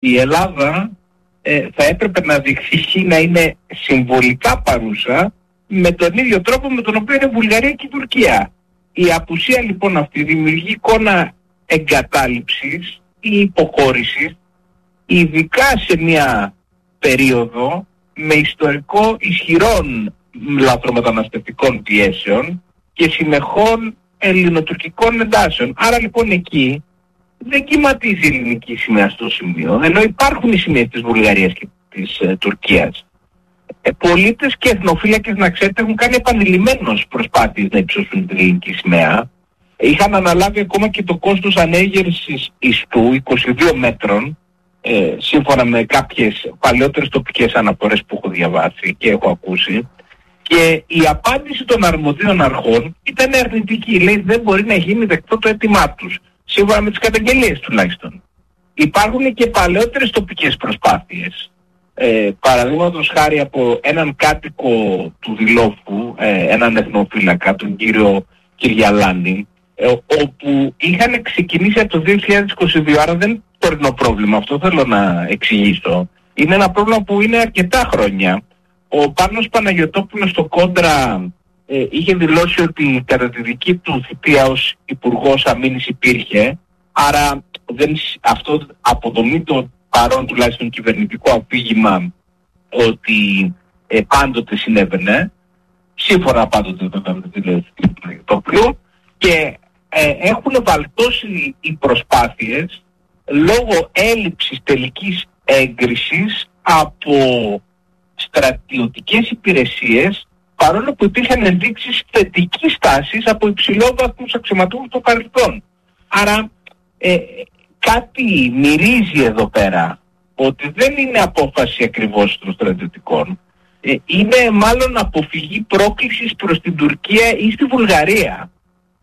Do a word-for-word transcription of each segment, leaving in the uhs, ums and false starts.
η Ελλάδα ε, θα έπρεπε να διεκδικεί να είναι συμβολικά παρούσα με τον ίδιο τρόπο με τον οποίο είναι η Βουλγαρία και η Τουρκία. Η απουσία λοιπόν αυτή δημιουργεί εικόνα εγκατάλειψης ή υποχώρησης, ειδικά σε μια περίοδο με ιστορικό ισχυρών λαθρομεταναστευτικών πιέσεων και συνεχών ελληνοτουρκικών εντάσεων. Άρα λοιπόν εκεί δεν κυματίζει η ελληνική σημαία στο σημείο, ενώ υπάρχουν οι σημαίες της Βουλγαρίας και της ε, Τουρκίας. Ε, πολίτες και εθνοφύλακες, να ξέρετε, έχουν κάνει επανειλημμένως προσπάθειες να υψώσουν την ελληνική σημαία. Είχαν αναλάβει ακόμα και το κόστος ανέγερσης ιστού είκοσι δύο μέτρων, ε, σύμφωνα με κάποιες παλαιότερες τοπικές αναφορές που έχω διαβάσει και έχω ακούσει. Και η απάντηση των αρμοδίων αρχών ήταν αρνητική. Λέει δεν μπορεί να γίνει δεκτό το αίτημά τους, σύμφωνα με τις καταγγελίες τουλάχιστον. Υπάρχουν και παλαιότερες τοπικές προσπάθειες. Ε, παραδείγματος χάρη από έναν κάτοικο του Δηλόφου, ε, έναν εθνοφύλακα, τον κύριο Κυριαλάνη, ε, όπου είχαν ξεκινήσει από το δύο χιλιάδες είκοσι δύο, άρα δεν είναι τωρινό πρόβλημα, αυτό θέλω να εξηγήσω. Είναι ένα πρόβλημα που είναι αρκετά χρόνια. Ο Πάνος Παναγιωτόπουλος στο Κόντρα ε, είχε δηλώσει ότι κατά τη δική του θητεία ως Υπουργός Αμήνης υπήρχε, άρα δεν, αυτό αποδομεί το παρόν τουλάχιστον κυβερνητικό αφήγημα ότι ε, πάντοτε συνέβαινε, σύμφωνα πάντοτε βέβαια με τη δηλώση του Παναγιωτόπουλου, και ε, έχουν βαλτώσει οι προσπάθειες λόγω έλλειψης τελικής έγκρισης από στρατιωτικές υπηρεσίες, παρόλο που υπήρχαν ενδείξεις θετικής τάσης από υψηλόβαθμους αξιωματούχους των παρελθόν. Άρα ε, κάτι μυρίζει εδώ πέρα ότι δεν είναι απόφαση ακριβώς των στρατιωτικών. Ε, είναι μάλλον αποφυγή πρόκλησης προς την Τουρκία ή στη Βουλγαρία.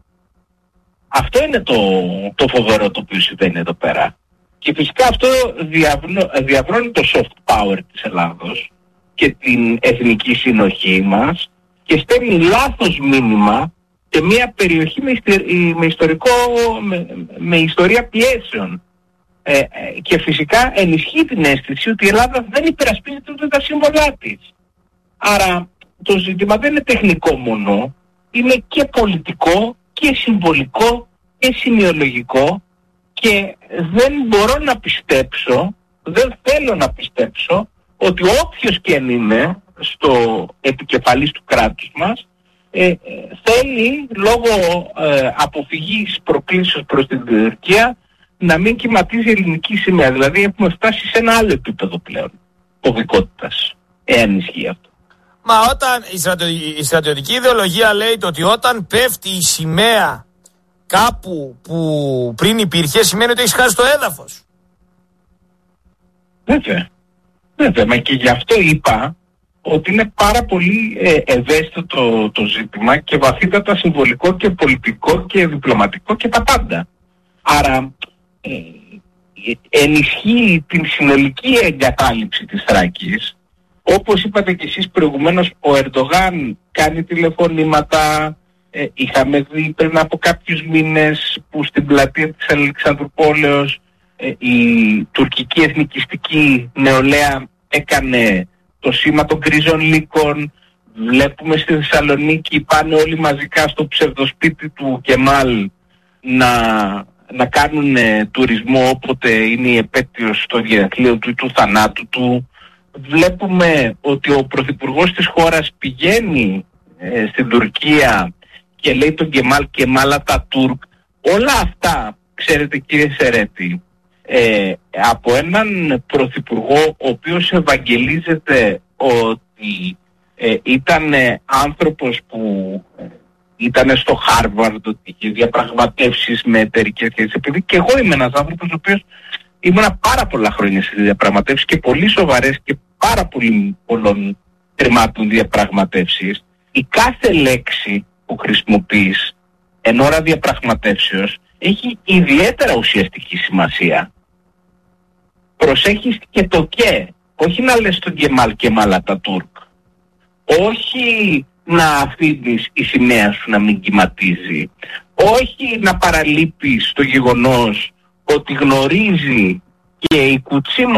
Αυτό είναι το, το φοβερό το οποίο συμβαίνει εδώ πέρα. Και φυσικά αυτό διαβνω, διαβρώνει το soft power της Ελλάδος και την εθνική συνοχή μας και στέλνει λάθος μήνυμα σε μια περιοχή με, με, ιστορικό, με, με ιστορία πιέσεων. Ε, και φυσικά ενισχύει την αίσθηση ότι η Ελλάδα δεν υπερασπίζεται ούτε τα σύμβολά της. Άρα το ζήτημα δεν είναι τεχνικό μόνο, είναι και πολιτικό και συμβολικό και σημειολογικό, και δεν μπορώ να πιστέψω, δεν θέλω να πιστέψω ότι όποιος και αν είναι στο επικεφαλής του κράτους μας ε, θέλει λόγω ε, αποφυγής προκλήσεως προς την Τουρκία να μην κυματίζει η ελληνική σημαία. Δηλαδή έχουμε φτάσει σε ένα άλλο επίπεδο πλέον κωδικότητας, εάν ισχύει αυτό. Μα όταν η, στρατιω... η στρατιωτική ιδεολογία λέει το ότι όταν πέφτει η σημαία κάπου που πριν υπήρχε, σημαίνει ότι έχεις χάσει το έδαφος. Βέβαια. Βέβαια, μα και γι' αυτό είπα ότι είναι πάρα πολύ ε, ευαίσθητο το, το ζήτημα και βαθύτατα συμβολικό και πολιτικό και διπλωματικό και τα πάντα. Άρα ε, ενισχύει την συνολική εγκατάλειψη της Θράκης. Όπως είπατε και εσείς προηγουμένως, ο Ερντογάν κάνει τηλεφωνήματα. Ε, είχαμε δει πριν από κάποιους μήνες που στην πλατεία της Αλεξανδρουπόλεως ε, η τουρκική εθνικιστική νεολαία έκανε το σήμα των γκρίζων λύκων. Βλέπουμε στη Θεσσαλονίκη πάνε όλοι μαζικά στο ψευδοσπίτι του Κεμάλ να, να κάνουν ε, τουρισμό όποτε είναι η επέτειος των γενεθλίων του ή του θανάτου του. Βλέπουμε ότι ο πρωθυπουργός της χώρας πηγαίνει ε, στην Τουρκία και λέει τον Κεμάλ Κεμάλ Ατατούρκ. Όλα αυτά, ξέρετε κύριε Σερέτη, ε, από έναν πρωθυπουργό ο οποίος ευαγγελίζεται ότι ε, ήταν ε, άνθρωπος που ε, ήταν στο Χάρβαρντ, ότι είχε διαπραγματεύσεις με εταιρικές σχέσεις, επειδή και εγώ είμαι ένας άνθρωπος ο οποίος ήμουν πάρα πολλά χρόνια στις διαπραγματεύσεις και πολύ σοβαρές και πάρα πολύ πολλών τερμάτων διαπραγματεύσεις, η κάθε λέξη που χρησιμοποιείς εν ώρα διαπραγματεύσεως έχει ιδιαίτερα ουσιαστική σημασία. Προσέχεις και το και, όχι να λες τον Κεμάλ Κεμάλ Ατατούρκ, όχι να αφήνεις η σημαία σου να μην κυματίζει, όχι να παραλείπεις το γεγονός ότι γνωρίζει και η κουτσή